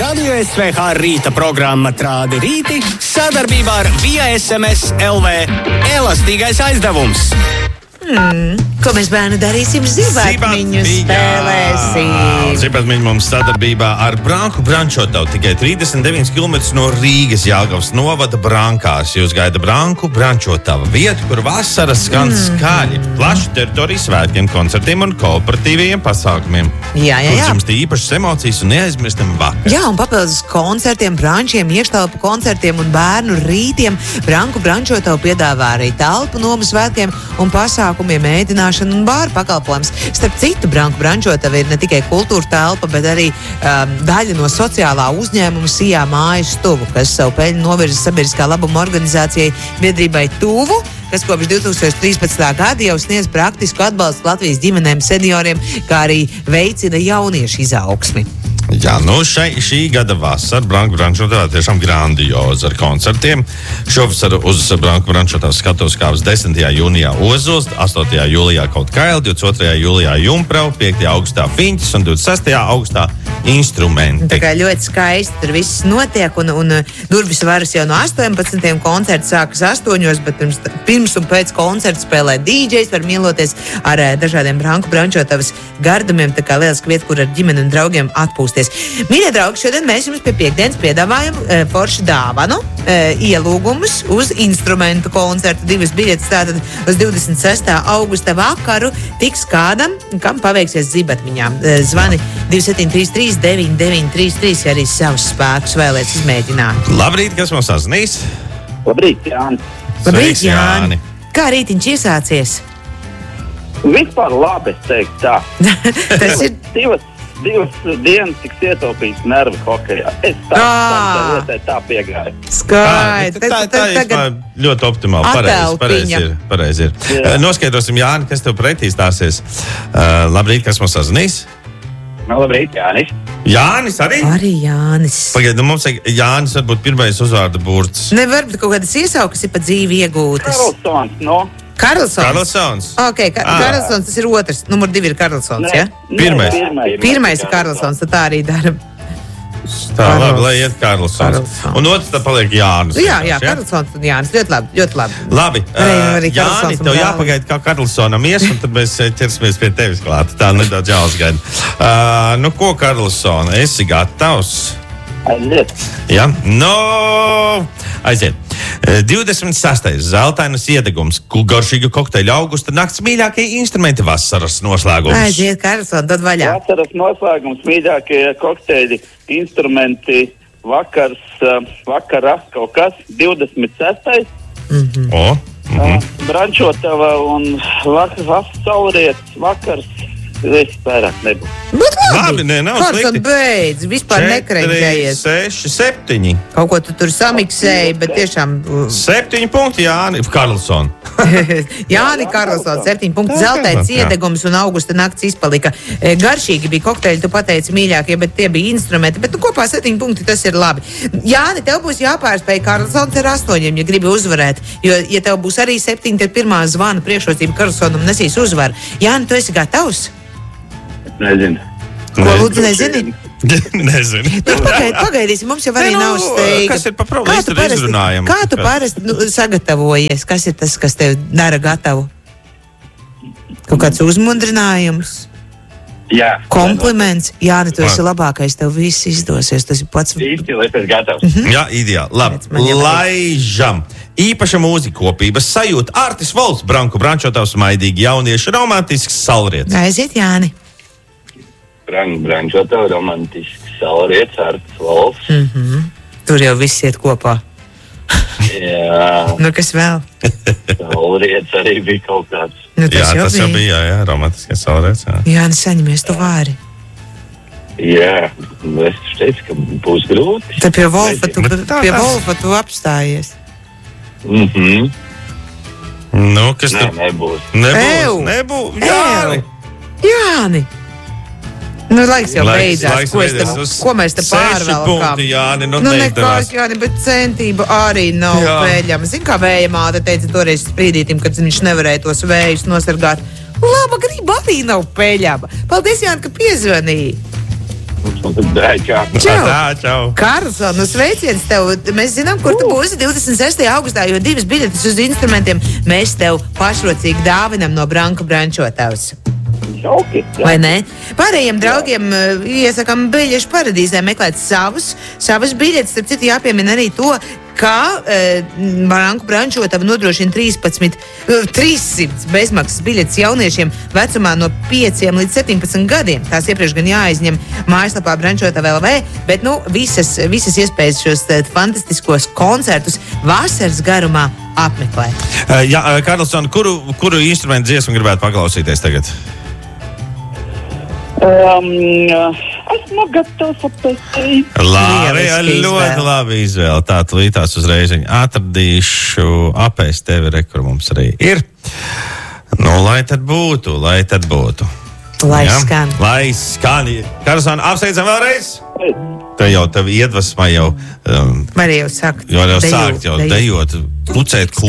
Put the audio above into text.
Radio SVH rīta programma Trādi rīti sadarbībā ar Via SMS LV elastīgais aizdevums. Ko mēs bērni darīsim? Zibatmiņu spēlēsim. Zibatmiņu mums sadarbībā ar Branku Brančotavu. Tikai 39 km no Rīgas Jelgavas novada Brankās. Jūs gaida Branku Brančotavu. Vieta, kur vasaras skan skaļi. Plaša teritorija svētkiem, koncertiem un kooperatīviem pasākumiem. Jā. Jums tie īpašas emocijas un neaizmirstam vakar. Jā, un papildus koncertiem, brančiem, iekštelpu koncertiem un bērnu rītiem Branku Brančotavu piedāvā arī telpu nomas svētkiem un pasākumiem, ēdināšanu un bāru pakalpojums. Starp citu, Branku Brančotava ir ne tikai kultūra telpa, bet arī daļa no sociālā uzņēmuma Sijā mājas tuvu, kas savu peļņu novirza sabiedriskā labuma organizācijai biedrībai Tuvu, kas kopš 2013. gada jau sniedz praktisku atbalstu Latvijas ģimenēm, senioriem, kā arī veicina jauniešu izaugsmi. Jā, šī gada vasara Branku Brančotavā tiešām grandioza ar koncertiem. Šovasar uz Branku Brančotavas skatuves kāps 10. jūnijā Ozols, 8. jūlijā Kautkaili, 22. jūlijā Jumprau, 5. augustā Fiņķis un 26. augustā Instrumenti. Tā kā ļoti skaisti tur viss notiek un durvis varas jau no 18. koncerts sākas 8, bet pirms un pēc koncerta spēlē DJs, var mieloties ar dažādiem Branku Brančotavas gardumiem, tā kā lieliski vieta, kur ar ģimeni un draugiem atpūsties. Mīļie draugi, šodien mēs jums pie piekdienas piedāvājam foršu dāvanu, ielūgumus uz Instrumentu koncertu, 2 biļetes tātad uz 26. augusta vakaru tiks kādam, kam paveiksies zibatmiņām. Zvani 2733 ja arī savus spēkus vēlēs izmēģināt. Labrīt, kas mums sazvanīs? Labrīt, Jāni. Labrīt, Jāni. Kā rītiņš iesācies? Vispār labi, es teiktu tā. Tas ir divas dienas tiks ietaupīts nervi hokejā. Es tā piegāju. Skaidrs. Tā ļoti optimāli. Pareizi ir. Noskaidrosim, Jāni, kas tev pretī stāsies. Labrīt, kas mums sazvanīs? Labrīt, Jānis. Jānis arī? Arī Jānis. Pagaid, mums Jānis varbūt pirmais uzvārda burts. Nevar būt kaut kādas iesaukas, ir pa dzīvi iegūtas. Karlsons, no? Karlsons. Ok, Karlsons, tas ir otrs. Numur 2 ir Karlsons, ja? Pirmais ir Karlsons, tad tā arī dara. Tā, labi, lai iet Karlsons. Un otrs tad paliek Jānis. Jā, Karlsons un Jānis. Ļoti labi. Labi, Jāni, tev jāpagaida, kā Karlsonam ies, un tad mēs ķersimies pie tevis klāt. Tā nedaudz jāuzgaida. Ko, Karlsona, esi gatavs? Aiziet. Jā, aiziet. 26. zeltainas iedegums, garšīga kokteļa augusta nakts, mīļākie instrumenti vasaras noslēgums. Aiziet, Karlsona, dod vaļā. Vasaras noslēgums, mīļākie kokteļi, instrumenti, vakara kaut kas, 26. Brančotava un saulrietis vakars. Viss vairāk nebūs. Labi, nav slikti. Beidz, vispār nekreņķējies. 4, 6, 7. Kaut ko tu tur samiksēji, bet tiešām... 7 punkti, Jāni Karlsona. Jāni Karlsona, 7 punkti. Zeltains iedegums un augusta nakts izpalika. Garšīgi bija kokteļi, tu pateici mīļākie, bet tie bija instrumenti. Bet kopā 7 punkti, tas ir labi. Jāni, tev būs jāpārspēj Karlsons ar 8, ja gribi uzvarēt. Jo, ja tev būs arī 7, tad pirmā zvana priekšrocība Karlsonam nesīs uzvaru. Jāni, tu esi gatavs? Nezinu. Ko, lūdzu, nezini? Nezinu. Pagaidīsim, mums jau arī nav steiga. Kas ir pa problēmu? Mēs tur izrunājam. Kā tu parasti sagatavojies? Kas ir tas, kas tev dara gatavu? Kaut kāds uzmundrinājums? Jā. Kompliments? Jā, tu esi labākais, tev viss izdosies. Tas ir pats... Īsti, lai es gatavs. Jā, ideāli. Labi, laižam. Īpaša mūzika kopības sajūta. Artis Volts, Branku Brančotavs, maidīgi jaunieši, romantisks saulrietis. Aiziet, Jāni. Brančotava, romantisks saulrietis, Artis Volts. Tur jau viss iet kopā. Jā. Kas vēl? Saulrietis arī bija kaut kāds. Tas jau bija, romantiskais saulrietis. Jā, saņemies tu vāri. Jā, es teicu, ka būs grūti. Tad pie Volfa tu apstājies. Kas tev? Nebūs. Nebūs. Jāni. Laiks jau beidzās. Ko mēs te pārvelkām? 6 punkti, Jāni. Nekās, Jāni, bet centība arī nav pēļama. Zini, kā vēja māte teica toreiz sprīdītim, kad viņš nevarēja tos vējus nosargāt. Laba griba arī nav pēļama. Paldies, Jāni, ka piezvanīji. Čau! Karlson, nu sveiciens tev. Mēs zinām, kur tu būsi 26. augustā, jo 2 biļetes uz instrumentiem mēs tev pašrocīgi dāvinam no Branku Brančotavas. Jauki, Vai ne? Pārējiem draugiem iesakām biļešu paradīzē meklēt savas biļetes. Starp citu jāpiemina arī to, ka Branku Brančotava nodrošina 300 bezmaksas biļetes jauniešiem vecumā no 5 līdz 17 gadiem. Tās iepriekš gan jāizņem mājaslapā Brančotava LV, bet visas iespējas šos fantastiskos koncertus vasaras garumā apmeklēt. Karlson, kuru instrumentu dziesmu gribētu paklausīties tagad? Esmu gatavs apēstīt. Labi, ļoti labi izvēle. Tā tulītās uzreiz atradīšu apēst tevi, kur mums arī ir. Lai tad būtu. Lai skan. Lai skan. Karlson, apsveicam vēlreiz. Te jau tev iedvesmā jau. Var jau sākt Dejot, pucēt